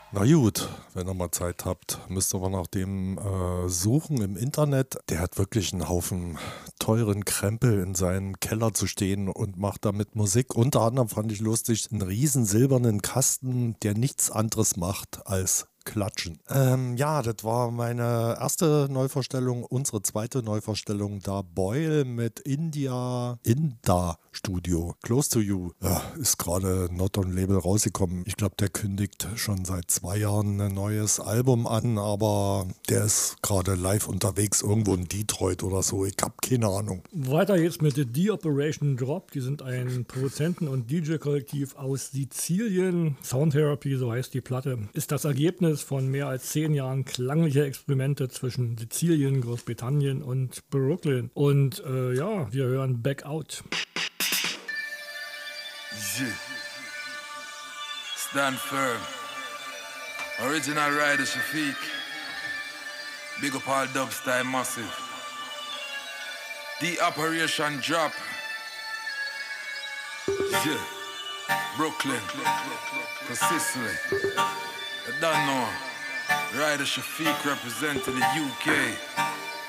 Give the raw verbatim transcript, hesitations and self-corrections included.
Na gut, wenn ihr mal Zeit habt, müsst ihr mal nach dem äh, suchen im Internet. Der hat wirklich einen Haufen teuren Krempel in seinem Keller zu stehen und macht damit Musik. Unter anderem fand ich lustig, einen riesen silbernen Kasten, der nichts anderes macht als klatschen. Ähm, ja, das war meine erste Neuvorstellung. Unsere zweite Neuvorstellung, da Boyle mit India, Inda Studio, Close to You, ja, ist gerade not on Label rausgekommen. Ich glaube, der kündigt schon seit zwei Jahren ein neues Album an, aber der ist gerade live unterwegs irgendwo in Detroit oder so. Ich habe keine Ahnung. Weiter jetzt mit The Operation Drop. Die sind ein Produzenten- und D J-Kollektiv aus Sizilien. Sound Therapy, so heißt die Platte, ist das Ergebnis von mehr als zehn Jahren klanglicher Experimente zwischen Sizilien, Großbritannien und Brooklyn. Und äh, ja, wir hören Back Out. Yeah. Stand firm. Original Rider Shafiq. Big up all dubstyle massive. The Operation Drop. Yeah. Brooklyn. To Sicily. I don't know. Rider Shafiq representing the U K.